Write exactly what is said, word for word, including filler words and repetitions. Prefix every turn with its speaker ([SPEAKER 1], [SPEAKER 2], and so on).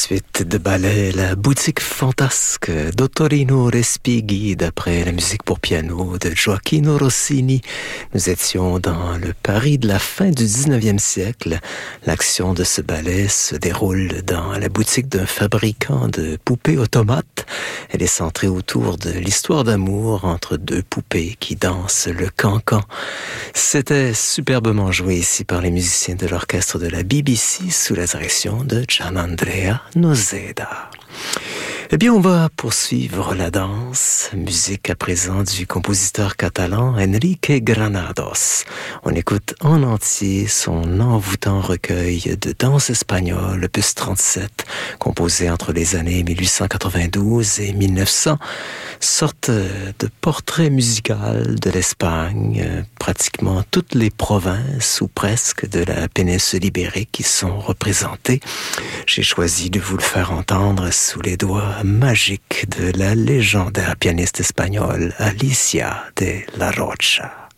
[SPEAKER 1] suite de ballet, la boutique fantasque d'Ottorino Respighi, d'après la musique pour piano de Gioacchino Rossini. Nous étions dans le Paris de la fin du dix-neuvième siècle. L'action de ce ballet se déroule dans la boutique d'un fabricant de poupées automates. Elle est centrée autour de l'histoire d'amour entre deux poupées qui dansent le cancan. C'était superbement joué ici par les musiciens de l'orchestre de la B B C sous la direction de Gianandrea Noseda. Eh bien, on va poursuivre la danse. Musique à présent du compositeur catalan Enrique Granados. On écoute en entier son envoûtant recueil de danse espagnole, opus trente-sept, composé entre les années mille huit cent quatre-vingt-douze et mille neuf cents. Sorte de portrait musical de l'Espagne. Pratiquement toutes les provinces, ou presque, de la péninsule ibérique qui sont représentées. J'ai choisi de vous le faire entendre sous les doigts magique de la légendaire pianiste espagnole Alicia de la Rocha.